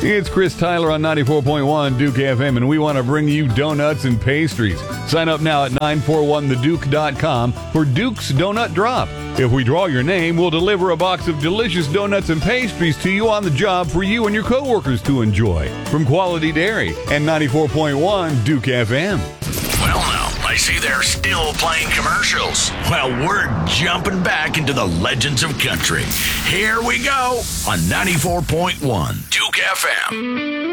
It's Chris Tyler on 94.1 Duke FM, and we want to bring you donuts and pastries. Sign up now at 941theduke.com for Duke's Donut Drop. If we draw your name, we'll deliver a box of delicious donuts and pastries to you on the job for you and your coworkers to enjoy. From Quality Dairy and 94.1 Duke FM. Well, now, I see they're still playing commercials. Well, we're jumping back into the legends of country. Here we go on 94.1 Duke FM.